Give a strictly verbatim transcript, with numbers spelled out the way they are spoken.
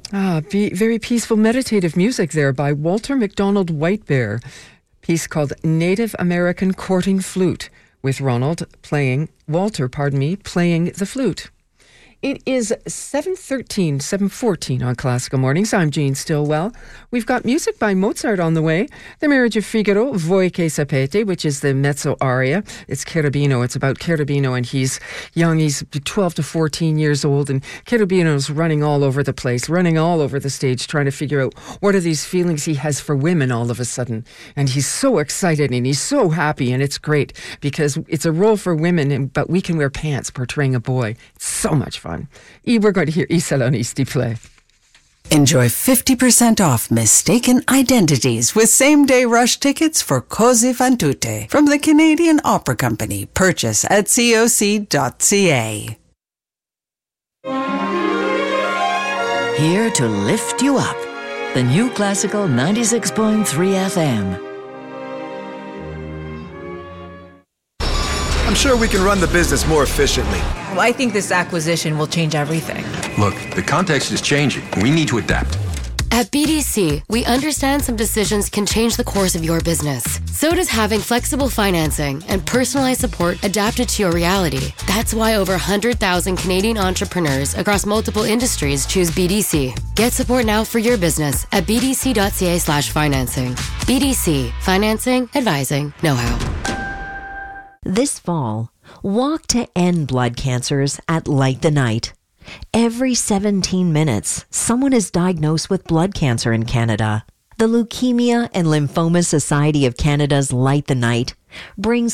Ah, be very peaceful meditative music there by Walter MacDonald Whitebear. Piece called Native American Courting Flute, with Ronald playing, Walter, pardon me, playing the flute. It is seven thirteen, seven fourteen on Classical Mornings. I'm Jean Stillwell. We've got music by Mozart on the way. The Marriage of Figaro, Voi che sapete, which is the mezzo aria. It's Cherubino. It's about Cherubino, and he's young. He's twelve to fourteen years old, and Cherubino's running all over the place, running all over the stage, trying to figure out what are these feelings he has for women all of a sudden. And he's so excited, and he's so happy, and it's great because it's a role for women, but we can wear pants portraying a boy. It's so much fun. We're going to hear I Salonisti play. Enjoy fifty percent off mistaken identities with same-day rush tickets for Così fan tutte from the Canadian Opera Company. Purchase at C O C dot C A. Here to lift you up. The new Classical ninety-six point three F M. I'm sure we can run the business more efficiently. Well, I think this acquisition will change everything. Look, the context is changing. We need to adapt. At B D C, we understand some decisions can change the course of your business. So does having flexible financing and personalized support adapted to your reality. That's why over one hundred thousand Canadian entrepreneurs across multiple industries choose B D C. Get support now for your business at b d c dot c a slash financing. B D C, financing, advising, know-how. This fall, walk to end blood cancers at Light the Night. Every seventeen minutes, someone is diagnosed with blood cancer in Canada. The Leukemia and Lymphoma Society of Canada's Light the Night brings